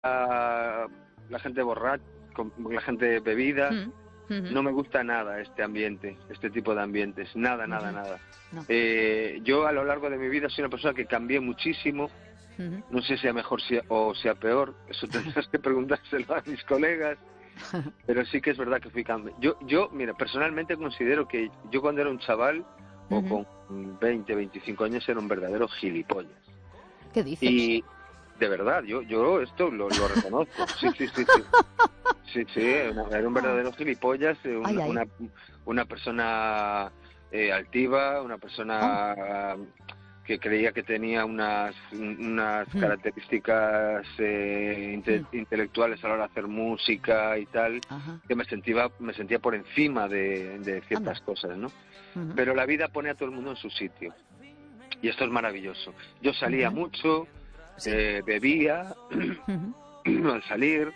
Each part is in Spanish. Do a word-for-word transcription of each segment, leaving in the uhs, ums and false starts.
la, la gente borracha, la gente bebida. Mm. Uh-huh. No me gusta nada este ambiente, este tipo de ambientes, nada, nada, uh-huh. nada. No. Eh, yo a lo largo de mi vida soy una persona que cambié muchísimo, uh-huh. no sé si sea mejor si, o sea peor, eso tendrás que preguntárselo a mis colegas, pero sí que es verdad que fui cambiando. Yo, yo, mira, personalmente considero que yo cuando era un chaval, uh-huh. o con veinte, veinticinco años, era un verdadero gilipollas. ¿Qué dices? Y de verdad, yo, yo esto lo, lo reconozco, sí, sí, sí, sí. Sí, sí, era un verdadero gilipollas, un, ay, ay. Una, una persona eh, altiva, una persona oh. que creía que tenía unas, unas mm. características eh, inte, mm. intelectuales a la hora de hacer música y tal, Ajá. que me sentía, me sentía por encima de, de ciertas Anda. cosas, ¿no? Uh-huh. Pero la vida pone a todo el mundo en su sitio, y esto es maravilloso. Yo salía uh-huh. mucho, sí. eh, bebía uh-huh. al salir,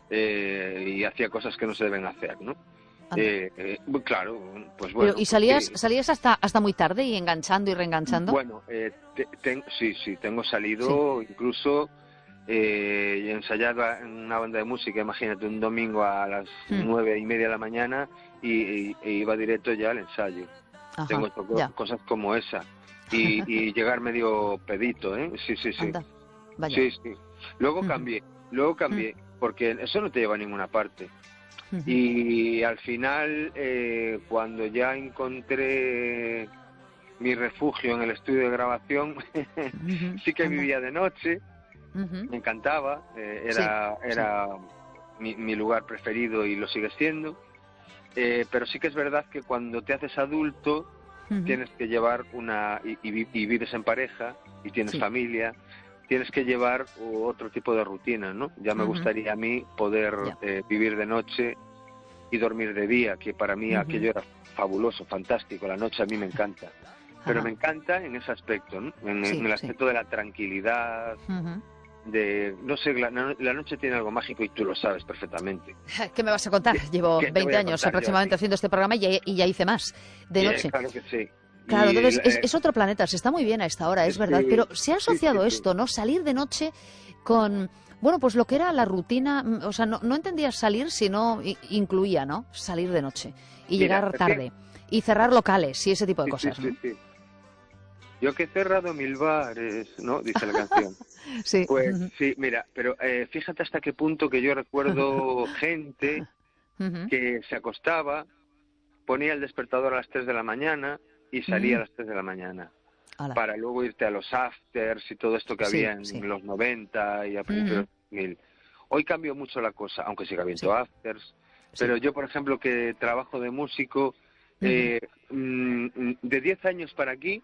Eh, y hacía cosas que no se deben hacer, ¿no? Eh, eh, claro, pues bueno. Pero, ¿y salías porque, salías hasta hasta muy tarde y enganchando y reenganchando? Bueno, eh, te, te, sí, sí, tengo salido, sí. incluso eh, ensayaba en una banda de música, imagínate, un domingo a las hmm. nueve y media de la mañana y, y, e iba directo ya al ensayo. Ajá, tengo co- cosas como esa. Y, y llegar medio pedito, ¿eh? Sí, sí, sí. Anda, vaya. Sí, sí. Luego cambié, luego cambié. Hmm. Porque eso no te lleva a ninguna parte. Uh-huh. Y al final, eh, cuando ya encontré mi refugio en el estudio de grabación, uh-huh. sí que Anda. vivía de noche, uh-huh. me encantaba, eh, era, sí, era sí. Mi, mi lugar preferido y lo sigue siendo, eh, pero sí que es verdad que cuando te haces adulto, uh-huh. tienes que llevar una, y, y, y vives en pareja, y tienes sí. familia, tienes que llevar otro tipo de rutina, ¿no? Ya me uh-huh. gustaría a mí poder yeah. eh, vivir de noche y dormir de día, que para mí uh-huh. aquello era fabuloso, fantástico. La noche a mí me encanta. Pero uh-huh. me encanta en ese aspecto, ¿no? En, sí, en el aspecto sí. de la tranquilidad, uh-huh. de... No sé, la, la noche tiene algo mágico y tú lo sabes perfectamente. ¿Qué me vas a contar? Llevo veinte años aproximadamente haciendo este programa y ya, y ya hice más de yeah, noche. Claro que sí. Claro, entonces eh, es, es otro planeta, se está muy bien a esta hora, es sí, verdad, pero se ha asociado sí, sí, esto, ¿no? Salir de noche con, bueno, pues lo que era la rutina, o sea, no, no entendías salir, sino incluía, ¿no? Salir de noche y Mira, llegar tarde que... y cerrar locales y ese tipo de sí, cosas, sí, ¿no? Sí, sí. Yo que he cerrado mil bares, ¿no? Dice la canción. Sí. Pues sí, mira, pero eh, fíjate hasta qué punto que yo recuerdo gente que se acostaba, ponía el despertador a las tres de la mañana y salía mm. a las tres de la mañana. Hola. Para luego irte a los afters y todo esto que sí, había en sí. los noventa y a principios mm. de dos mil. Hoy cambió mucho la cosa, aunque siga habiendo sí. afters. Sí. Pero yo, por ejemplo, que trabajo de músico, mm. eh, de diez años para aquí,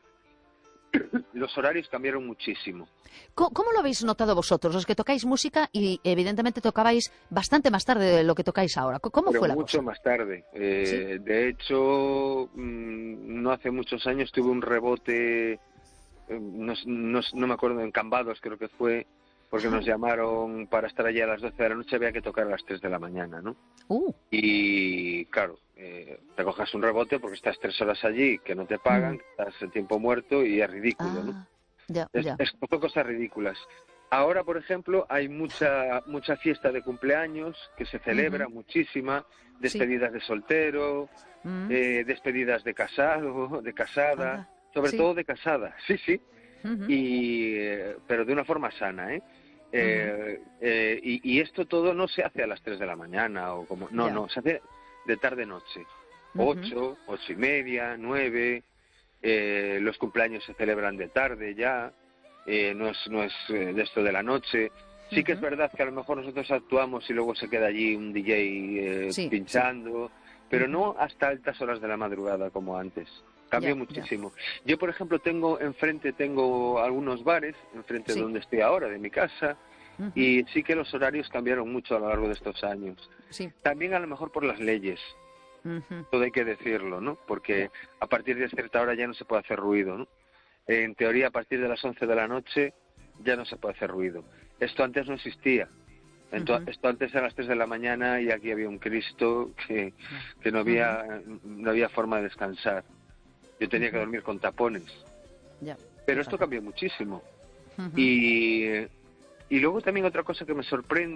los horarios cambiaron muchísimo. ¿Cómo, ¿Cómo lo habéis notado vosotros, los que tocáis música y evidentemente tocabais bastante más tarde de lo que tocáis ahora? ¿Cómo Pero fue la mucho cosa? más tarde. Eh, ¿Sí? De hecho, mmm, no hace muchos años tuve un rebote, eh, no, no, no me acuerdo, en Cambados creo que fue, porque nos llamaron para estar allí a las doce de la noche, había que tocar a las tres de la mañana, ¿no? Uh. Y claro, eh, te cojas un rebote porque estás tres horas allí, que no te pagan, mm. que estás en tiempo muerto y es ridículo, ah, ¿no? Ya, es, ya. es cosas ridículas. Ahora, por ejemplo, hay mucha mucha fiesta de cumpleaños que se celebra, uh-huh. muchísima, despedidas sí. de soltero, uh-huh. eh, despedidas de casado, de casada, uh-huh. sobre sí. todo de casada, sí, sí, uh-huh. y eh, pero de una forma sana, ¿eh? Eh, uh-huh. eh, y, y esto todo no se hace a las tres de la mañana o como no, yeah. no, se hace de tarde-noche, ocho, uh-huh. ocho y media, nueve, eh, los cumpleaños se celebran de tarde ya, eh, no es no es eh, de esto de la noche. Sí uh-huh. que es verdad que a lo mejor nosotros actuamos y luego se queda allí un D J eh, sí, pinchando, sí. pero uh-huh. no hasta altas horas de la madrugada como antes. Cambió yeah, muchísimo. Yeah. Yo, por ejemplo, tengo enfrente, tengo algunos bares, enfrente sí. de donde estoy ahora, de mi casa, uh-huh. y sí que los horarios cambiaron mucho a lo largo de estos años. Sí. También a lo mejor por las leyes, uh-huh. todo hay que decirlo, ¿no? Porque yeah. a partir de cierta hora ya no se puede hacer ruido, ¿no? En teoría, a partir de las once de la noche ya no se puede hacer ruido. Esto antes no existía. Entonces, uh-huh. Esto antes era las tres de la mañana y aquí había un Cristo que, que no había uh-huh. no había forma de descansar. Yo tenía uh-huh. que dormir con tapones. Yeah. Pero esto cambió muchísimo. Uh-huh. Y Y luego también otra cosa que me sorprende